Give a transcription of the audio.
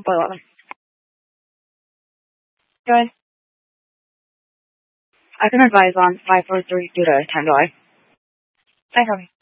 Bye. Good. I can advise on 543 due to time delay. Thanks, Robbie.